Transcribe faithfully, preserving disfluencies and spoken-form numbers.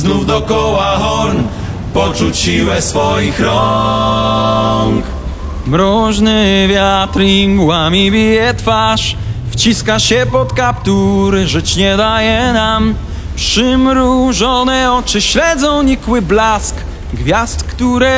znów dokoła horn, poczuć siłę swoich rąk. Mroźny wiatr i mgłami bije twarz, wciska się pod kaptur, żyć nie daje nam. Przymrużone oczy śledzą nikły blask gwiazd, które